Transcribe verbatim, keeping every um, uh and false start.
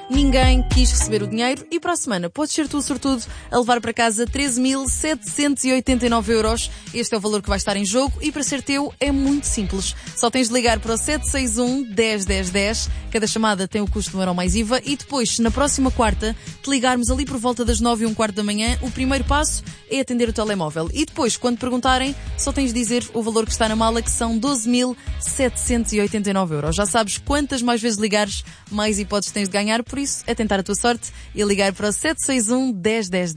ninguém quis receber o dinheiro e para a semana podes ser tu o sortudo a levar para casa treze mil setecentos e oitenta e nove euros. Este é o valor que vai estar em jogo e para ser teu é muito simples. Só tens de ligar para o sete seis um, dez, dez, dez. Cada chamada tem o custo de um euro mais I V A e depois, se na próxima quarta te ligarmos ali por volta das nove e um quarto da manhã, o primeiro passo é atender o telemóvel. E depois, quando perguntarem, só tens de dizer o valor que está na mala, que são doze mil setecentos e oitenta e nove euros. Já sabes, quantas mais vezes ligares, mais hipóteses tens de ganhar, por isso é tentar a tua sorte e ligar para o sete seis um, dez, dez, dez.